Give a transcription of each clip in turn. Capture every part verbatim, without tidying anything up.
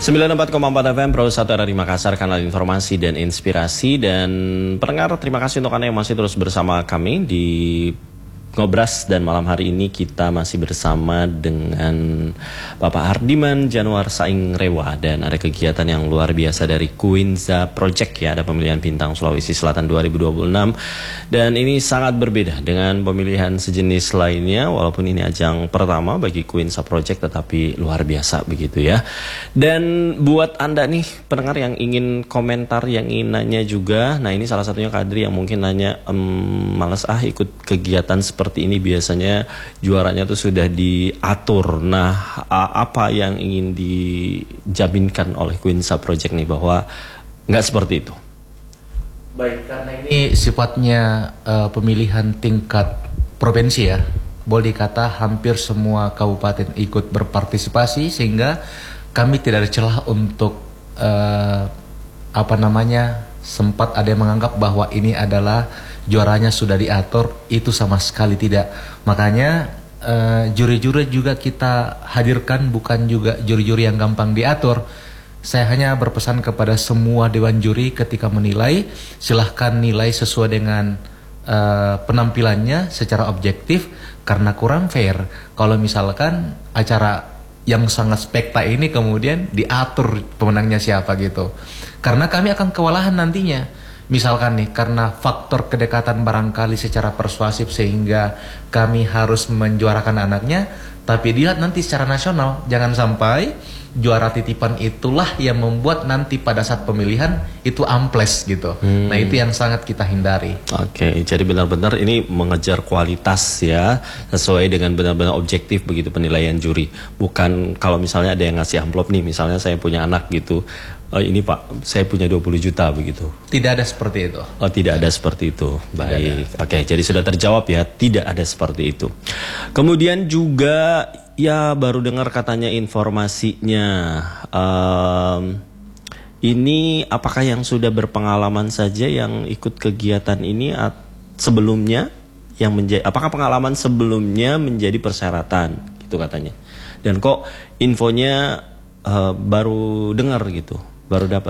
sembilan puluh empat koma empat F M Pro satu dari Makassar, kanal informasi dan inspirasi. Dan pendengar, terima kasih untuk Anda yang masih terus bersama kami di Ngobras. Dan malam hari ini kita masih bersama dengan Bapak Hardiman Januar Saing Rewa. Dan ada kegiatan yang luar biasa dari Quinza Project ya. Ada pemilihan bintang Sulawesi Selatan dua ribu dua puluh enam. Dan ini sangat berbeda dengan pemilihan sejenis lainnya. Walaupun ini ajang pertama bagi Quinza Project, tetapi luar biasa begitu ya. Dan buat Anda nih pendengar yang ingin komentar, yang ingin nanya juga. Nah, ini salah satunya Kadri yang mungkin nanya, emm, males ah ikut kegiatan seperti seperti ini, biasanya juaranya tuh sudah diatur. Nah, apa yang ingin dijaminkan oleh Quinza Project nih bahwa nggak seperti itu? Baik, karena ini sifatnya uh, pemilihan tingkat provinsi ya, boleh dikata hampir semua kabupaten ikut berpartisipasi, sehingga kami tidak ada celah untuk uh, apa namanya, sempat ada yang menganggap bahwa ini adalah juaranya sudah diatur. Itu sama sekali tidak. Makanya uh, juri-juri juga kita hadirkan bukan juga juri-juri yang gampang diatur. Saya hanya berpesan kepada semua dewan juri ketika menilai, silahkan nilai sesuai dengan uh, penampilannya secara objektif, karena kurang fair kalau misalkan acara yang sangat spekta ini kemudian diatur pemenangnya siapa gitu. Karena kami akan kewalahan nantinya. Misalkan nih, karena faktor kedekatan barangkali secara persuasif sehingga kami harus menjuarakan anaknya, tapi dilihat nanti secara nasional. Jangan sampai juara titipan itulah yang membuat nanti pada saat pemilihan itu ambles gitu. Hmm. Nah, itu yang sangat kita hindari. Oke, jadi benar-benar ini mengejar kualitas ya, sesuai dengan benar-benar objektif begitu penilaian juri. Bukan kalau misalnya ada yang ngasih amplop nih, misalnya saya punya anak gitu, oh, ini Pak, saya punya dua puluh juta begitu. Tidak ada seperti itu. Oh, tidak ada seperti itu. Baik. Oke, jadi sudah terjawab ya, tidak ada seperti itu. Kemudian juga ya baru dengar katanya informasinya. Um, ini apakah yang sudah berpengalaman saja yang ikut kegiatan ini sebelumnya, yang menjadi, apakah pengalaman sebelumnya menjadi persyaratan gitu katanya. Dan kok infonya uh, baru dengar gitu. Baru dapat.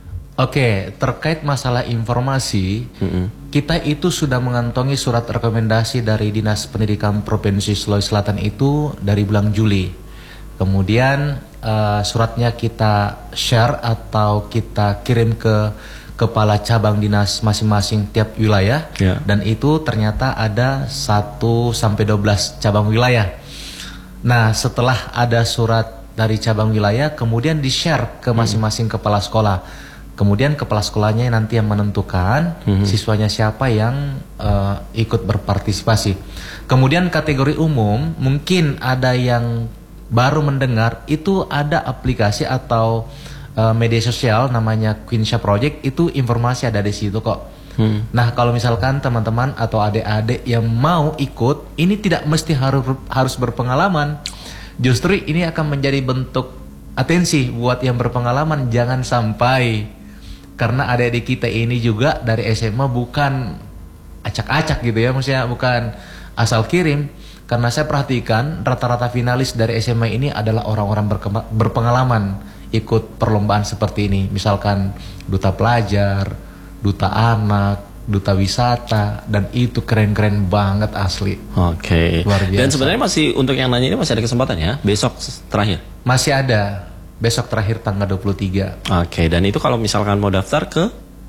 Oke, terkait masalah informasi, mm-hmm. kita itu sudah mengantongi surat rekomendasi dari Dinas Pendidikan Provinsi Sulawesi Selatan itu dari bulan Juli. Kemudian uh, suratnya kita share atau kita kirim ke kepala cabang dinas masing-masing tiap wilayah, yeah. Dan itu ternyata ada satu sampai dua belas cabang wilayah. Nah, setelah ada surat dari cabang wilayah, kemudian di-share ke masing-masing hmm. kepala sekolah. Kemudian kepala sekolahnya nanti yang menentukan hmm. siswanya siapa yang uh, ikut berpartisipasi. Kemudian kategori umum, mungkin ada yang baru mendengar, itu ada aplikasi atau uh, media sosial namanya Quinza Project, itu informasi ada di situ kok. Hmm. Nah, kalau misalkan teman-teman atau adik-adik yang mau ikut, ini tidak mesti harus harus berpengalaman. Justru ini akan menjadi bentuk atensi buat yang berpengalaman. Jangan sampai, karena adik-adik kita ini juga dari S M A bukan acak-acak gitu ya, maksudnya bukan asal kirim. Karena saya perhatikan rata-rata finalis dari S M A ini adalah orang-orang berpengalaman ikut perlombaan seperti ini. Misalkan duta pelajar, duta anak, duta wisata, dan itu keren-keren banget asli. Oke. Luar biasa. Dan sebenarnya masih untuk yang nanya ini masih ada kesempatan ya, besok terakhir. Masih ada, besok terakhir tanggal dua puluh tiga. Oke, dan itu kalau misalkan mau daftar ke?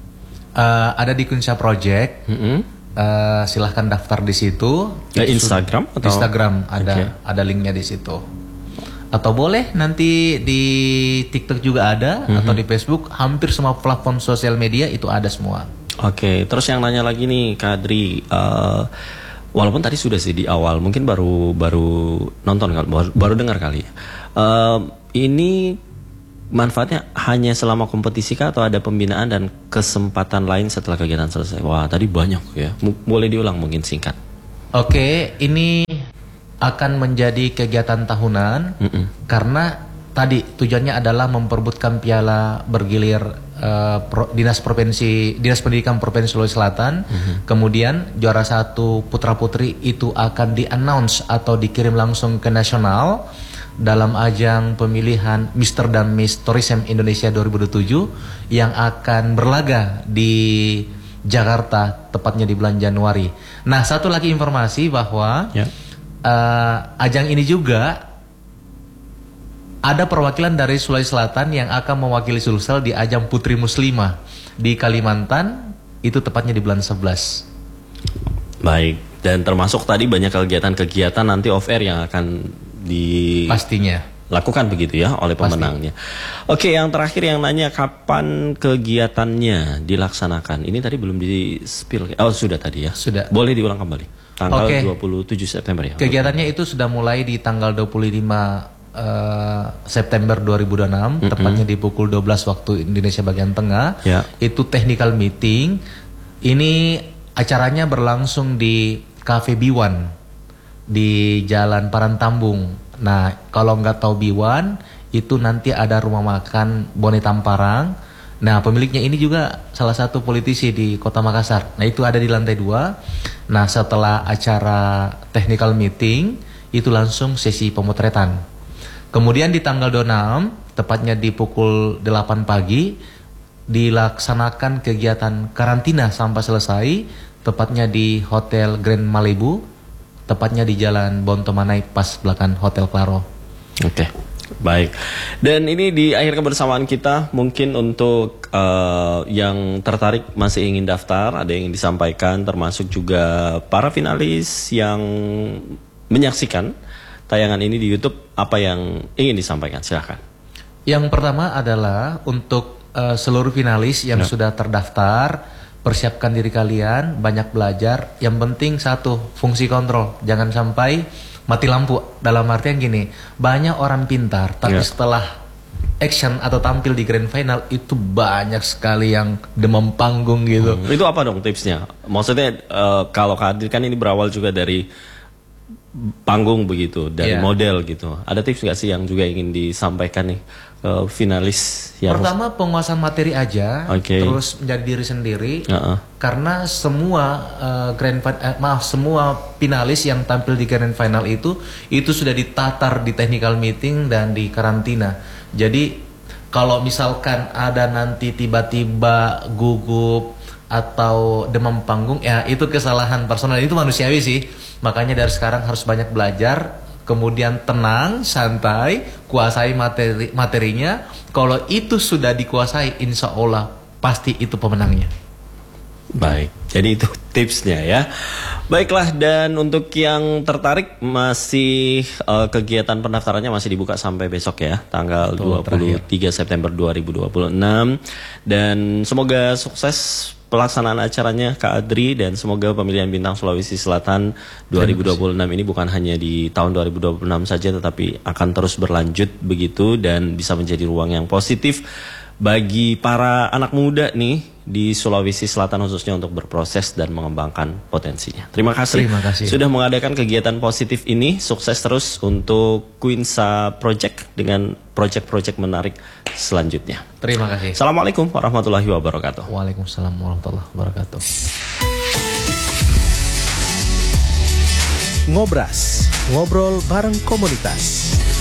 Uh, ada di Quinza Project. Mm-hmm. uh, silahkan daftar di situ. Ya, Instagram atau? Instagram ada, okay. Ada linknya di situ. Atau boleh nanti di TikTok juga ada, mm-hmm. atau di Facebook. Hampir semua platform sosial media itu ada semua. Oke, terus yang nanya lagi nih Kadri, uh, walaupun tadi sudah sih di awal, mungkin baru baru nonton kali, baru, baru dengar kali. Uh, ini manfaatnya hanya selama kompetisi kah, atau ada pembinaan dan kesempatan lain setelah kegiatan selesai? Wah, tadi banyak ya. M- boleh diulang mungkin singkat. Oke, ini akan menjadi kegiatan tahunan. Mm-mm. Karena tadi tujuannya adalah memperebutkan piala bergilir Uh, pro, dinas provinsi dinas pendidikan provinsi Sulawesi Selatan. Mm-hmm. Kemudian juara satu putra putri itu akan di announce atau dikirim langsung ke nasional. dalam ajang pemilihan Mister dan Miss Tourism Indonesia dua ribu dua puluh tujuh yang akan berlaga di Jakarta, tepatnya di bulan Januari. Nah, satu lagi informasi bahwa ya. uh, ajang ini juga ada perwakilan dari Sulawesi Selatan yang akan mewakili Sulsel di ajang Putri Muslimah di Kalimantan, itu tepatnya di bulan sebelas. Baik, dan termasuk tadi banyak kegiatan-kegiatan nanti off air yang akan di pastinya lakukan begitu ya oleh pemenangnya. Pasti. Oke, yang terakhir yang nanya kapan kegiatannya dilaksanakan. Ini tadi belum di spill. Oh, sudah tadi ya. Sudah. Boleh diulang kembali. Tanggal Oke. dua puluh tujuh September ya. Kegiatannya itu sudah mulai di tanggal dua puluh lima uh, September dua ribu dua puluh enam, mm-hmm. tepatnya di pukul dua belas waktu Indonesia bagian tengah. Ya. Itu technical meeting. Ini acaranya berlangsung di Cafe B satu di Jalan Parantambung. Nah, kalau nggak tahu B satu, itu nanti ada rumah makan Bone Tamparang. Nah, pemiliknya ini juga salah satu politisi di Kota Makassar. Nah, itu ada di lantai dua. Nah, setelah acara technical meeting, itu langsung sesi pemotretan. Kemudian di tanggal dua puluh enam, tepatnya di pukul delapan pagi, dilaksanakan kegiatan karantina sampai selesai, tepatnya di Hotel Grand Malibu, tepatnya di Jalan Bontomanai pas belakang Hotel Claro. Oke, baik. Dan ini di akhir kebersamaan kita, mungkin untuk uh, yang tertarik masih ingin daftar, ada yang ingin disampaikan, termasuk juga para finalis yang menyaksikan tayangan ini di YouTube, apa yang ingin disampaikan? Silahkan. Yang pertama adalah untuk uh, seluruh finalis yang ya. sudah terdaftar, persiapkan diri kalian, banyak belajar. Yang penting satu, fungsi kontrol. Jangan sampai mati lampu. Dalam artian gini, banyak orang pintar, tapi yeah. setelah action atau tampil di grand final itu banyak sekali yang demam panggung gitu. Hmm. Itu apa dong tipsnya? Maksudnya uh, kalau Kak kan ini berawal juga dari panggung begitu, dari yeah. model gitu. Ada tips nggak sih yang juga ingin disampaikan nih ke finalis? Yang pertama, penguasaan materi aja, okay. terus menjadi diri sendiri. Uh-uh. Karena semua uh, grand eh, maaf semua finalis yang tampil di grand final itu itu sudah ditatar di technical meeting dan di karantina. Jadi kalau misalkan ada nanti tiba-tiba gugup atau demam panggung, ya itu kesalahan personal, itu manusiawi sih. Makanya dari sekarang harus banyak belajar, kemudian tenang, santai, kuasai materi materinya. Kalau itu sudah dikuasai, insya Allah pasti itu pemenangnya. Baik, jadi itu tipsnya ya. Baiklah, dan untuk yang tertarik masih uh, kegiatan pendaftarannya masih dibuka sampai besok ya, tanggal Betul, dua puluh tiga terakhir. September dua ribu dua puluh enam. Dan semoga sukses pelaksanaan acaranya Kak Adri, dan semoga pemilihan bintang Sulawesi Selatan dua ribu dua puluh enam ini bukan hanya di tahun dua ribu dua puluh enam saja, tetapi akan terus berlanjut begitu dan bisa menjadi ruang yang positif bagi para anak muda nih di Sulawesi Selatan khususnya untuk berproses dan mengembangkan potensinya. Terima kasih, Terima kasih sudah mengadakan kegiatan positif ini. Sukses terus untuk Queensa Project dengan project-project menarik selanjutnya. Terima kasih. Assalamualaikum warahmatullahi wabarakatuh. Waalaikumsalam warahmatullahi wabarakatuh. Ngobras, ngobrol bareng komunitas.